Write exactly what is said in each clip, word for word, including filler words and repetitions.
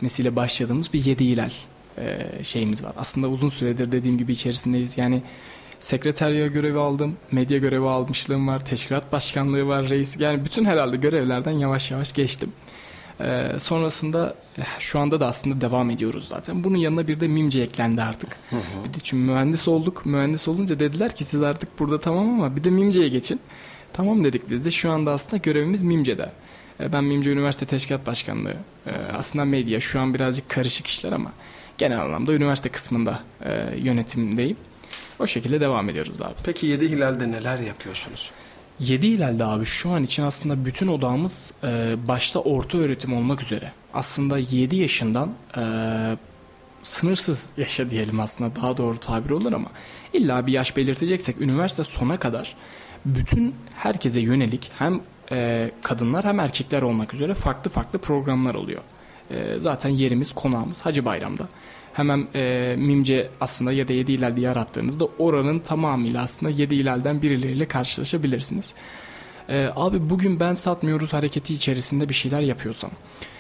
etmesiyle başladığımız bir yedi hilal e, şeyimiz var. Aslında uzun süredir dediğim gibi içerisindeyiz. Yani sekreterya görevi aldım, medya görevi almışlığım var, teşkilat başkanlığı var, reis. Yani bütün herhalde görevlerden yavaş yavaş geçtim. Ee, sonrasında şu anda da aslında devam ediyoruz zaten. Bunun yanına bir de Mimce eklendi artık. Hı hı. Bir de çünkü mühendis olduk. Mühendis olunca dediler ki siz artık burada tamam ama bir de Mimce'ye geçin. Tamam dedik biz de. Şu anda aslında görevimiz Mimce'de. Ee, ben Mimce Üniversite Teşkilat Başkanlığı. Ee, aslında medya şu an birazcık karışık işler ama genel anlamda üniversite kısmında e, yönetimdeyim. O şekilde devam ediyoruz abi. Peki Yedi Hilal'de neler yapıyorsunuz? Yedi Hilal'de abi şu an için aslında bütün odağımız e, başta orta öğretim olmak üzere. Aslında yedi yaşından e, sınırsız yaşa diyelim aslında daha doğru tabir olur ama illa bir yaş belirteceksek üniversite sona kadar bütün herkese yönelik hem e, kadınlar hem erkekler olmak üzere farklı farklı programlar oluyor. E, zaten yerimiz konağımız Hacı Bayram'da. Hemen e, Mimce aslında ya da Yedi Hilal diye arattığınızda oranın tamamıyla aslında Yedi Hilal'den birileriyle karşılaşabilirsiniz. E, abi bugün ben satmıyoruz hareketi içerisinde bir şeyler yapıyorsam,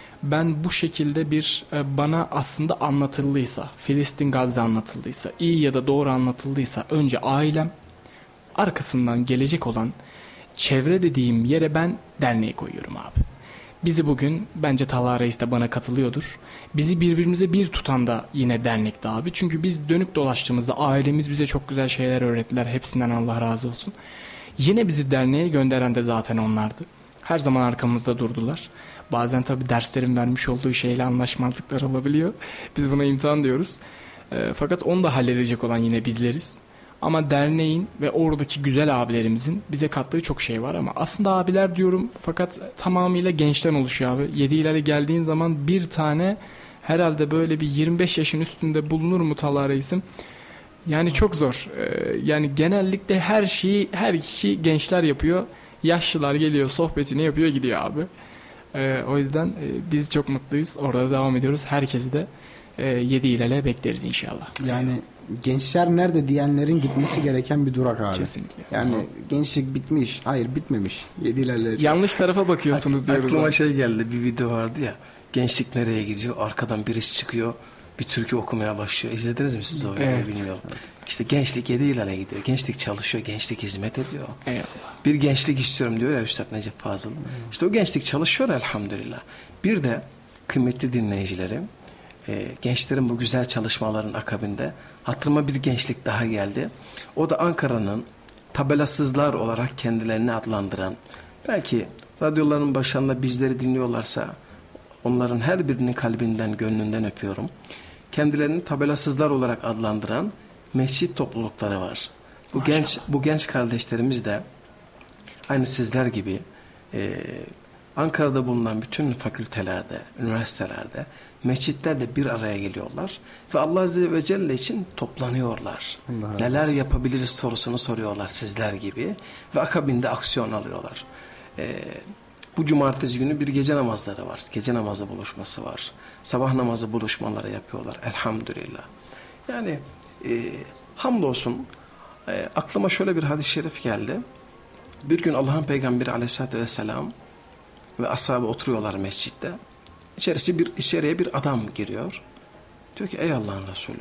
ben bu şekilde bir e, bana aslında anlatıldıysa, Filistin Gazze anlatıldıysa, iyi ya da doğru anlatıldıysa önce ailem, arkasından gelecek olan çevre dediğim yere ben derneği koyuyorum abi. Bizi bugün bence Talha Reis de bana katılıyordur. Bizi birbirimize bir tutan da yine dernekti abi. Çünkü biz dönüp dolaştığımızda ailemiz bize çok güzel şeyler öğrettiler. Hepsinden Allah razı olsun. Yine bizi derneğe gönderen de zaten onlardı. Her zaman arkamızda durdular. Bazen tabii derslerin vermiş olduğu şeyle anlaşmazlıklar olabiliyor. Biz buna imtihan diyoruz. E, fakat onu da halledecek olan yine bizleriz. Ama derneğin ve oradaki güzel abilerimizin bize kattığı çok şey var ama aslında abiler diyorum fakat tamamıyla gençten oluşuyor abi. Yedi Hilal'e geldiğin zaman bir tane herhalde böyle bir yirmi beş yaşın üstünde bulunur mu Talha Reis'im? Yani çok zor. Ee, yani genellikle her şeyi her işi gençler yapıyor. Yaşlılar geliyor sohbetini yapıyor gidiyor abi. Ee, o yüzden e, biz çok mutluyuz. Orada devam ediyoruz. Herkesi de e, Yedi Hilal'e bekleriz inşallah. Yani gençler nerede diyenlerin gitmesi gereken bir durak abi. Kesinlikle. Yani gençlik bitmiş. Hayır bitmemiş. Yedi Hilal'e. Yanlış tarafa bakıyorsunuz diyoruz. Aklıma abi. şey geldi, bir video vardı ya. Gençlik nereye gidiyor? Arkadan birisi çıkıyor. Bir türkü okumaya başlıyor. İzlediniz mi siz o videoyu Evet. bilmiyorum. İşte gençlik Yedi Hilal'e gidiyor. Gençlik çalışıyor. Gençlik hizmet ediyor. Eyvallah. Bir gençlik istiyorum diyor ya Üstad Necip Fazıl. Hmm. İşte o gençlik çalışıyor elhamdülillah. Bir de kıymetli dinleyicilerim, e, gençlerin bu güzel çalışmaların akabinde hatırıma bir gençlik daha geldi. O da Ankara'nın tabelasızlar olarak kendilerini adlandıran, belki radyoların başında bizleri dinliyorlarsa onların her birinin kalbinden, gönlünden öpüyorum. Kendilerini tabelasızlar olarak adlandıran mescit toplulukları var. Bu Maşallah. genç bu genç kardeşlerimiz de aynı sizler gibi e, Ankara'da bulunan bütün fakültelerde, üniversitelerde, mescitlerde bir araya geliyorlar ve Allah Azze ve Celle için toplanıyorlar. Allah Neler Allah. yapabiliriz sorusunu soruyorlar sizler gibi ve akabinde aksiyon alıyorlar. E, bu cumartesi günü bir gece namazları var. Gece namazı buluşması var. Sabah namazı buluşmaları yapıyorlar. Elhamdülillah. Yani e, hamdolsun e, aklıma şöyle bir hadis-i şerif geldi. Bir gün Allah'ın Peygamberi Aleyhisselatü Vesselam ve ashabı oturuyorlar mescitte. İçerisi bir, içeriye bir adam giriyor. Diyor ki ey Allah'ın Resulü,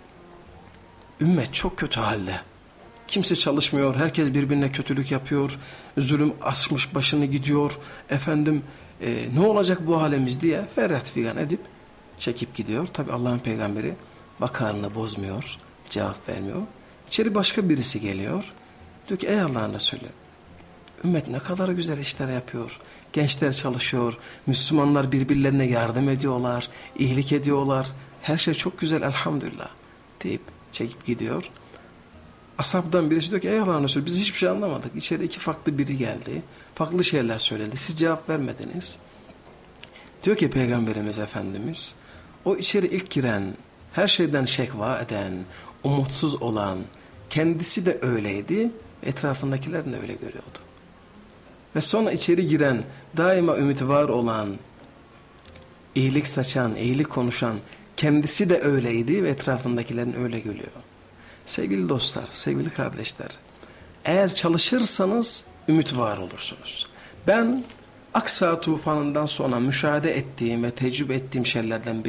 ümmet çok kötü halde. Kimse çalışmıyor, herkes birbirine kötülük yapıyor, zulüm asmış başını gidiyor. Efendim e, ne olacak bu halimiz diye feryat figan edip çekip gidiyor. Tabi Allah'ın Peygamberi vakarını bozmuyor, cevap vermiyor. İçeri başka birisi geliyor. Diyor ki ey Allah'ın Resulü, ümmet ne kadar güzel işler yapıyor. Gençler çalışıyor, Müslümanlar birbirlerine yardım ediyorlar, iyilik ediyorlar. Her şey çok güzel elhamdülillah deyip çekip gidiyor. Ashabdan birisi diyor ki ey Allah'ın Resulü biz hiçbir şey anlamadık. İçeri iki farklı biri geldi. Farklı şeyler söyledi. Siz cevap vermediniz. Diyor ki Peygamberimiz Efendimiz, o içeri ilk giren, her şeyden şekva eden, umutsuz olan, kendisi de öyleydi, etrafındakiler de öyle görüyordu. Ve sonra içeri giren, daima ümit var olan, iyilik saçan, iyilik konuşan, kendisi de öyleydi ve etrafındakilerin öyle görüyor. Sevgili dostlar, sevgili kardeşler, eğer çalışırsanız ümit var olursunuz. Ben Aksa tufanından sonra müşahede ettiğim ve tecrübe ettiğim şeylerden